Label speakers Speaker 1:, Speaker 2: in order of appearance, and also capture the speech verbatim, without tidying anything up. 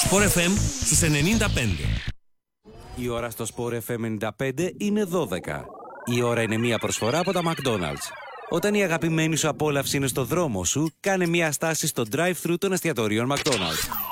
Speaker 1: Sport εφ εμ στους ενενήντα πέντε.
Speaker 2: Η ώρα στο Sport εφ εμ ενενήντα πέντε είναι δώδεκα. Η ώρα είναι μία προσφορά από τα McDonald's. Όταν η αγαπημένη σου απόλαυση είναι στο δρόμο σου, κάνε μία στάση στο drive-thru των εστιατορίων McDonald's.